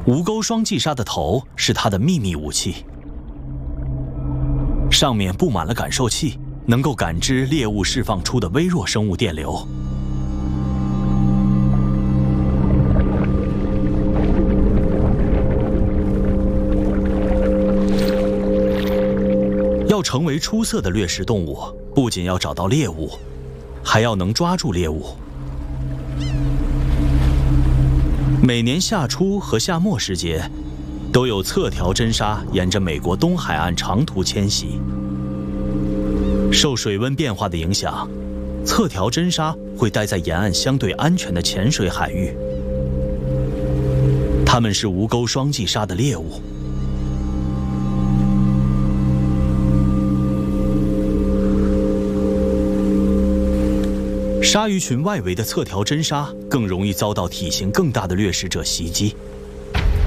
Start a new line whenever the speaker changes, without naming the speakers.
无钩双髻鲨的头是它的秘密武器，上面布满了感受器，能够感知猎物释放出的微弱生物电流。要成为出色的掠食动物，不仅要找到猎物，还要能抓住猎物。每年夏初和夏末时节，都有侧条真鲨沿着美国东海岸长途迁徙。受水温变化的影响，侧条真鲨会待在沿岸相对安全的浅水海域。它们是无钩双髻鲨的猎物。鲨鱼群外围的侧条真鲨更容易遭到体型更大的掠食者袭击。